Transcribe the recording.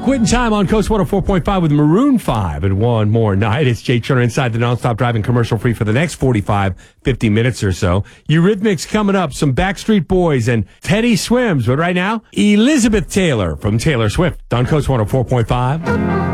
Quitting time on Coast 104.5 with Maroon 5 and one more night. It's Jay Turner inside the Nonstop Driving commercial free for the next 50 minutes or so. Eurythmics coming up, some Backstreet Boys and Teddy Swims. But right now, Elizabeth Taylor from Taylor Swift on Coast 104.5.